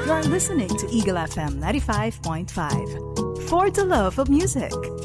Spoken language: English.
You're listening to Eagle FM 95.5. For the love of music.